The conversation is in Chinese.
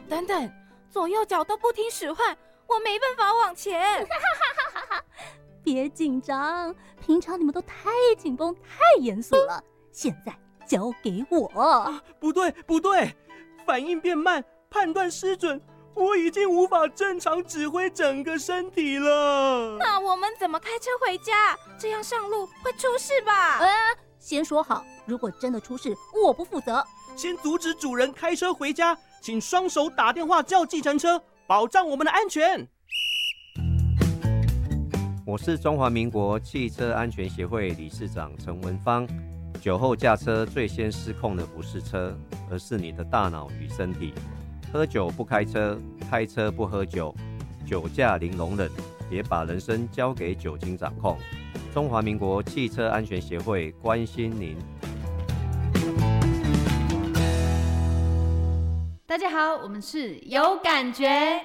等等，左右脚都不听使唤，我没办法往前。 别紧张，平常你们都太紧绷、太严肃了，现在交给我。 不对，反应变慢，判断失准，我已经无法正常指挥整个身体了。 那我们怎么开车回家？这样上路会出事吧？ 先说好，如果真的出事，我不负责。 先阻止主人开车回家，请双手打电话叫计程车，保障我们的安全。 我是中华民国汽车安全协会理事长陈文芳。酒后驾车最先失控的不是车，而是你的大脑与身体。喝酒不开车，开车不喝酒，酒驾零容忍，别把人生交给酒精掌控。中华民国汽车安全协会关心您。 大家好，我们是有感觉。